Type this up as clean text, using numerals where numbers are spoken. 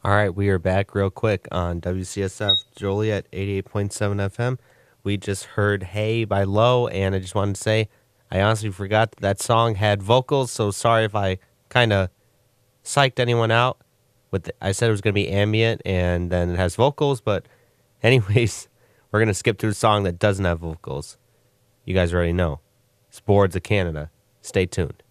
All right, we are back real quick on WCSF Joliet 88.7 FM. We just heard Hey by Low, and I just wanted to say I honestly forgot that song had vocals, so sorry if I kind of psyched anyone out. I said it was going to be ambient, and then it has vocals, but anyways, we're going to skip to a song that doesn't have vocals. You guys already know. It's Boards of Canada. Stay tuned.